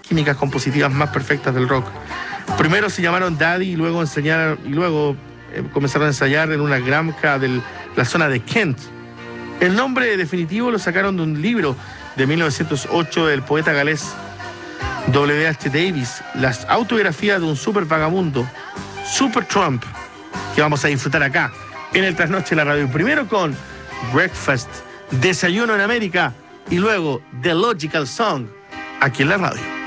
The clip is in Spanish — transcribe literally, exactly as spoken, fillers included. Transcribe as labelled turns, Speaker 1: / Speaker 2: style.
Speaker 1: químicas compositivas más perfectas del rock. Primero se llamaron Daddy y luego enseñaron, y luego eh, comenzaron a ensayar en una granja de la zona de Kent. El nombre definitivo lo sacaron de un libro de mil novecientos ocho del poeta galés W H Davis, las autobiografías de un super vagabundo, Super Trump, que vamos a disfrutar acá en el Trasnoche de la Radio. Primero con Breakfast, Desayuno en América, y luego The Logical Song, aquí en la radio.